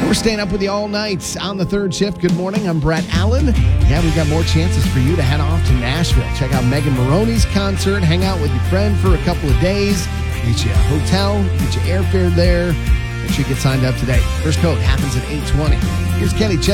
We're staying up with you all night on the third shift. Good morning. I'm Brett Allen. Yeah, we've got more chances for you to head off to Nashville. Check out Megan Maroney's concert. Hang out with your friend for a couple of days. Get you a hotel. Get you airfare there. Make sure you get signed up today. First coat happens at 8:20. Here's Kenny Chesney.